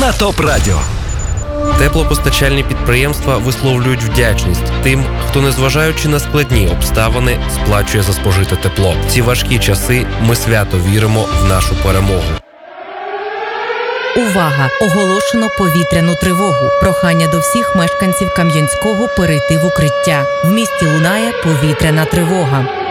на ТОП Радіо. Теплопостачальні підприємства висловлюють вдячність тим, хто, незважаючи на складні обставини, сплачує за спожите тепло. В ці важкі часи ми свято віримо в нашу перемогу. Увага! Оголошено повітряну тривогу. Прохання до всіх мешканців Кам'янського перейти в укриття. В місті лунає повітряна тривога.